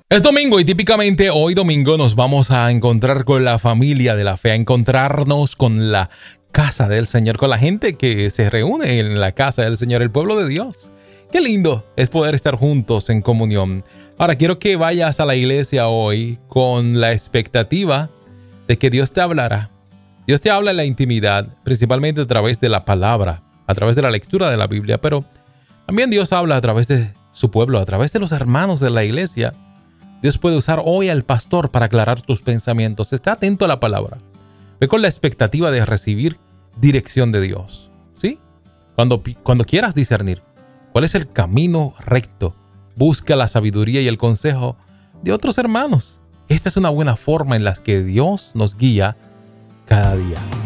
Es domingo y típicamente hoy domingo nos vamos a encontrar con la familia de la fe, a encontrarnos con la casa del Señor, con la gente que se reúne en la casa del Señor, el pueblo de Dios. Qué lindo es poder estar juntos en comunión. Ahora quiero que vayas a la iglesia hoy con la expectativa de que Dios te hablará. Dios te habla en la intimidad, principalmente a través de la palabra, a través de la lectura de la Biblia, pero también Dios habla a través de su pueblo, a través de los hermanos de la iglesia. Dios puede usar hoy al pastor para aclarar tus pensamientos. Está atento a la palabra. Ve con la expectativa de recibir dirección de Dios. ¿Sí? Cuando quieras discernir cuál es el camino recto, busca la sabiduría y el consejo de otros hermanos. Esta es una buena forma en la que Dios nos guía cada día.